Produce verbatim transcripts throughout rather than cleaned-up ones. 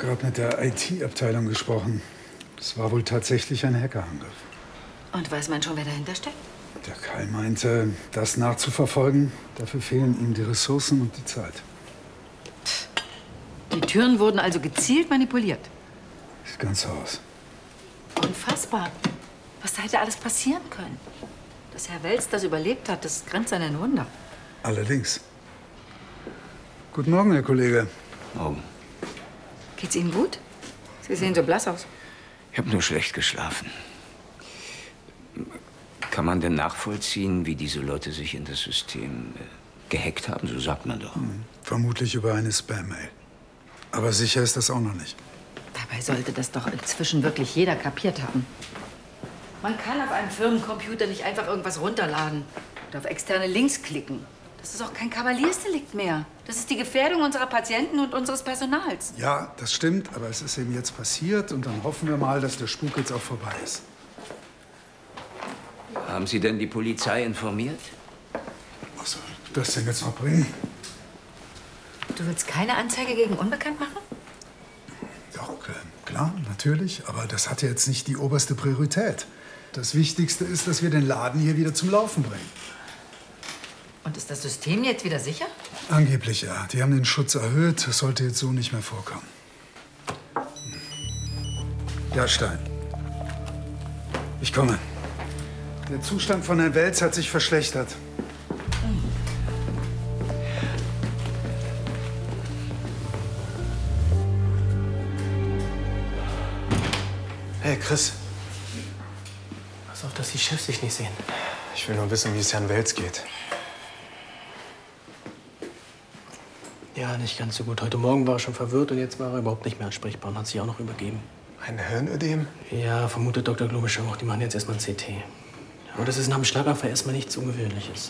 gerade mit der I T-Abteilung gesprochen. Es war wohl tatsächlich ein Hackerangriff. Und weiß man schon, wer dahinter steckt? Der Kai meinte, das nachzuverfolgen, dafür fehlen ihm die Ressourcen und die Zeit. Die Türen wurden also gezielt manipuliert? Das ganze Haus. Unfassbar. Was da hätte alles passieren können. Dass Herr Welz das überlebt hat, das grenzt an ein Wunder. Allerdings. Guten Morgen, Herr Kollege. Morgen. Geht's Ihnen gut? Sie sehen so blass aus. Ich habe nur schlecht geschlafen. Kann man denn nachvollziehen, wie diese Leute sich in das System äh, gehackt haben? So sagt man doch. Hm, vermutlich über eine Spam-Mail. Aber sicher ist das auch noch nicht. Dabei sollte das doch inzwischen wirklich jeder kapiert haben. Man kann auf einem Firmencomputer nicht einfach irgendwas runterladen oder auf externe Links klicken. Das ist auch kein Kavaliersdelikt mehr. Das ist die Gefährdung unserer Patienten und unseres Personals. Ja, das stimmt, aber es ist eben jetzt passiert und dann hoffen wir mal, dass der Spuk jetzt auch vorbei ist. Haben Sie denn die Polizei informiert? Was soll das denn jetzt noch bringen? Du willst keine Anzeige gegen Unbekannt machen? Doch, klar, natürlich. Aber das hat ja jetzt nicht die oberste Priorität. Das Wichtigste ist, dass wir den Laden hier wieder zum Laufen bringen. Und ist das System jetzt wieder sicher? Angeblich ja. Die haben den Schutz erhöht. Das sollte jetzt so nicht mehr vorkommen. Ja, Stein. Ich komme. Der Zustand von Herrn Welz hat sich verschlechtert. Hey, Chris. Pass auf, dass die Chefs dich nicht sehen. Ich will nur wissen, wie es Herrn Welz geht. Ja, nicht ganz so gut. Heute Morgen war er schon verwirrt und jetzt war er überhaupt nicht mehr ansprechbar und hat sich auch noch übergeben. Ein Hirnödem? Ja, vermutet Doktor Globisch auch. Die machen jetzt erstmal ein C T. Aber das ist nach dem Schlaganfall erstmal nichts Ungewöhnliches.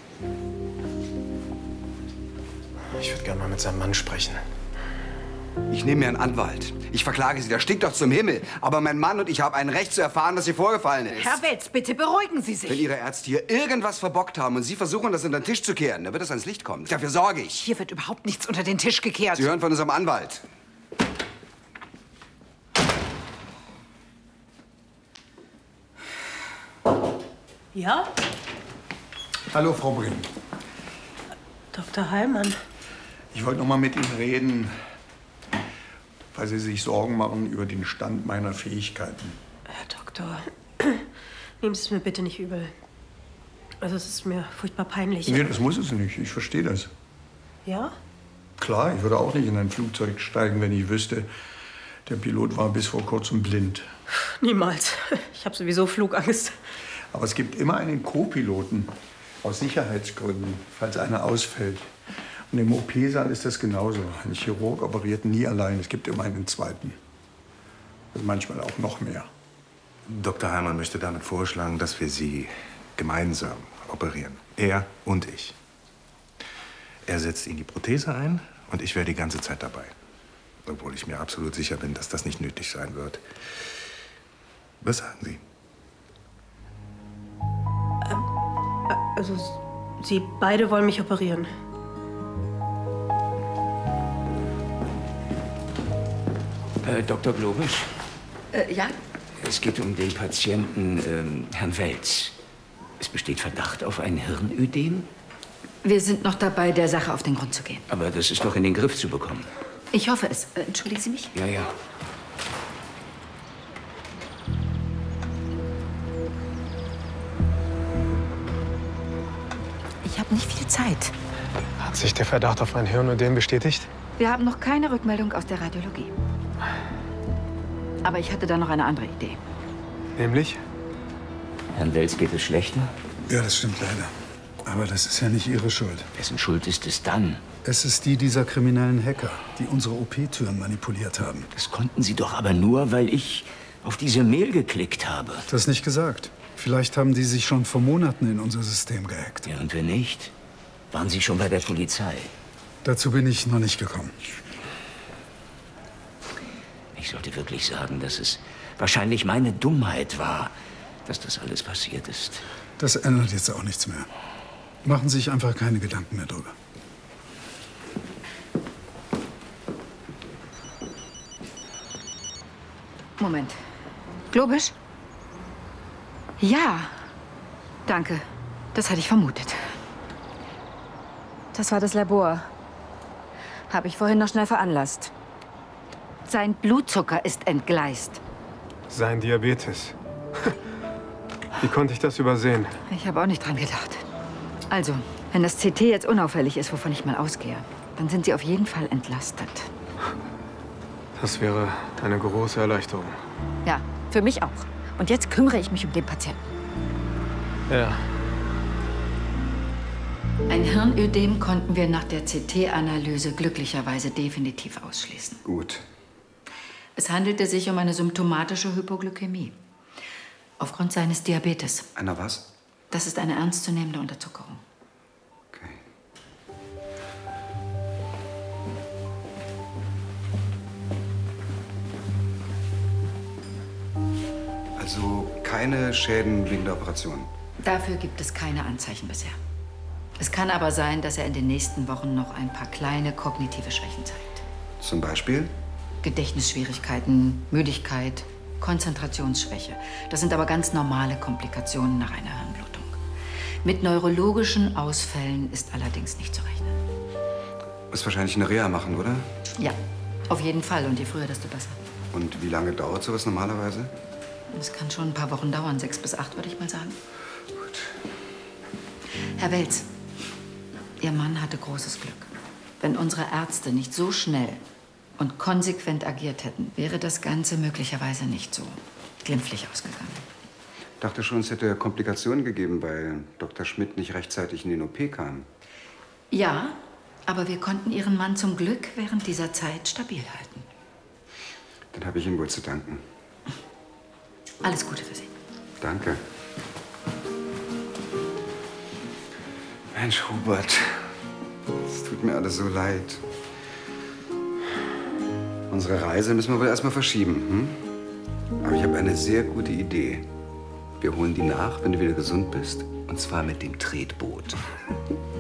Ich würde gerne mal mit seinem Mann sprechen. Ich nehme mir einen Anwalt. Ich verklage Sie, das stinkt doch zum Himmel. Aber mein Mann und ich haben ein Recht zu erfahren, was hier vorgefallen ist. Herr Welz, bitte beruhigen Sie sich. Wenn Ihre Ärzte hier irgendwas verbockt haben und Sie versuchen, das unter den Tisch zu kehren, dann wird es ans Licht kommen. Dafür sorge ich. Hier wird überhaupt nichts unter den Tisch gekehrt. Sie hören von unserem Anwalt. Ja? Hallo, Frau Brehm. Doktor Heilmann. Ich wollte noch mal mit Ihnen reden, weil Sie sich Sorgen machen über den Stand meiner Fähigkeiten. Herr Doktor, nehmen Sie es mir bitte nicht übel. Also es ist mir furchtbar peinlich. Nee, das muss es nicht. Ich verstehe das. Ja? Klar, ich würde auch nicht in ein Flugzeug steigen, wenn ich wüsste, der Pilot war bis vor kurzem blind. Niemals. Ich habe sowieso Flugangst. Aber es gibt immer einen Co-Piloten, aus Sicherheitsgründen, falls einer ausfällt. Und im O P-Saal ist das genauso. Ein Chirurg operiert nie allein. Es gibt immer einen zweiten. Und manchmal auch noch mehr. Doktor Heilmann möchte damit vorschlagen, dass wir Sie gemeinsam operieren. Er und ich. Er setzt Ihnen die Prothese ein und ich wäre die ganze Zeit dabei. Obwohl ich mir absolut sicher bin, dass das nicht nötig sein wird. Was sagen Sie? Ähm, also, Sie beide wollen mich operieren. Äh, Doktor Globisch? Äh, ja? Es geht um den Patienten, ähm, Herrn Welz. Es besteht Verdacht auf ein Hirnödem? Wir sind noch dabei, der Sache auf den Grund zu gehen. Aber das ist doch in den Griff zu bekommen. Ich hoffe es. Äh, entschuldigen Sie mich? Ja, ja. Ich habe nicht viel Zeit. Hat sich der Verdacht auf ein Hirnödem bestätigt? Wir haben noch keine Rückmeldung aus der Radiologie. Aber ich hatte da noch eine andere Idee. Nämlich? Herrn Welz geht es schlechter? Ja, das stimmt leider. Aber das ist ja nicht Ihre Schuld. Wessen Schuld ist es dann? Es ist die dieser kriminellen Hacker, die unsere O P-Türen manipuliert haben. Das konnten Sie doch aber nur, weil ich auf diese Mail geklickt habe. Das nicht gesagt. Vielleicht haben die sich schon vor Monaten in unser System gehackt. Ja, und wenn nicht? Waren Sie schon bei der Polizei? Dazu bin ich noch nicht gekommen. Ich sollte wirklich sagen, dass es wahrscheinlich meine Dummheit war, dass das alles passiert ist. Das ändert jetzt auch nichts mehr. Machen Sie sich einfach keine Gedanken mehr drüber. Moment. Globisch? Ja. Danke. Das hatte ich vermutet. Das war das Labor. Habe ich vorhin noch schnell veranlasst. Sein Blutzucker ist entgleist. Sein Diabetes. Wie konnte ich das übersehen? Ich habe auch nicht dran gedacht. Also, wenn das C T jetzt unauffällig ist, wovon ich mal ausgehe, dann sind Sie auf jeden Fall entlastet. Das wäre eine große Erleichterung. Ja, für mich auch. Und jetzt kümmere ich mich um den Patienten. Ja. Ein Hirnödem konnten wir nach der C T-Analyse glücklicherweise definitiv ausschließen. Gut. Es handelte sich um eine symptomatische Hypoglykämie. Aufgrund seines Diabetes. Einer was? Das ist eine ernstzunehmende Unterzuckerung. Okay. Also keine Schäden wegen der Operation? Dafür gibt es keine Anzeichen bisher. Es kann aber sein, dass er in den nächsten Wochen noch ein paar kleine kognitive Schwächen zeigt. Zum Beispiel? Gedächtnisschwierigkeiten, Müdigkeit, Konzentrationsschwäche. Das sind aber ganz normale Komplikationen nach einer Hirnblutung. Mit neurologischen Ausfällen ist allerdings nicht zu rechnen. Muss wahrscheinlich eine Reha machen, oder? Ja, auf jeden Fall. Und je früher, desto besser. Und wie lange dauert sowas normalerweise? Das kann schon ein paar Wochen dauern. Sechs bis acht, würde ich mal sagen. Gut. Herr Welz, Ihr Mann hatte großes Glück. Wenn unsere Ärzte nicht so schnell und konsequent agiert hätten, wäre das Ganze möglicherweise nicht so glimpflich ausgegangen. Ich dachte schon, es hätte Komplikationen gegeben, weil Doktor Schmidt nicht rechtzeitig in den O P kam. Ja, aber wir konnten Ihren Mann zum Glück während dieser Zeit stabil halten. Dann habe ich ihm wohl zu danken. Alles Gute für Sie. Danke. Mensch, Hubert, es tut mir alles so leid. Unsere Reise müssen wir wohl erstmal verschieben. Hm? Aber ich habe eine sehr gute Idee. Wir holen die nach, wenn du wieder gesund bist. Und zwar mit dem Tretboot.